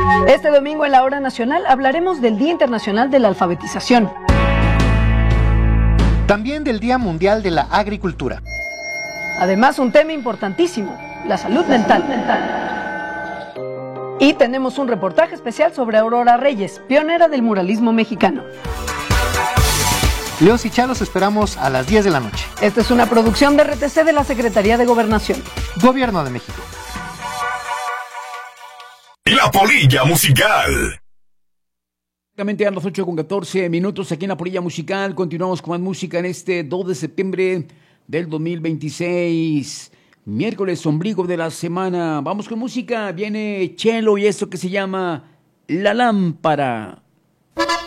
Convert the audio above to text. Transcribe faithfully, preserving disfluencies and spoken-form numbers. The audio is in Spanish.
Este domingo en la Hora Nacional hablaremos del Día Internacional de la Alfabetización. También del Día Mundial de la Agricultura. Además, un tema importantísimo, la salud mental. Y tenemos un reportaje especial sobre Aurora Reyes, pionera del muralismo mexicano. Leos y Chá los esperamos a las diez de la noche. Esta es una producción de R T C de la Secretaría de Gobernación. Gobierno de México. La Polilla Musical. Exactamente a las ocho con catorce minutos aquí en La Polilla Musical. Continuamos con más música en este dos de septiembre del dos mil veintiséis. Miércoles, ombligo de la semana. Vamos con música. Viene Chelo y esto que se llama La Lámpara.